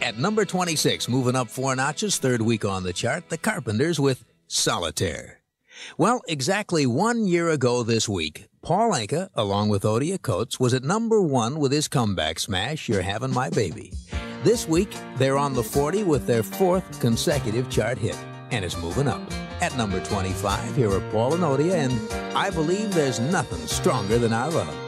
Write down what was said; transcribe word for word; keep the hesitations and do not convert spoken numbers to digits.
At number twenty-six, moving up four notches, third week on the chart, The Carpenters with Solitaire. Well, exactly one year ago this week, Paul Anka, along with Odia Coates, was at number one with his comeback smash, You're Having My Baby. This week, they're on the forty with their fourth consecutive chart hit, and it's moving up. At number twenty-five, here are Paul and Odia, and I Believe There's Nothing Stronger Than Our Love.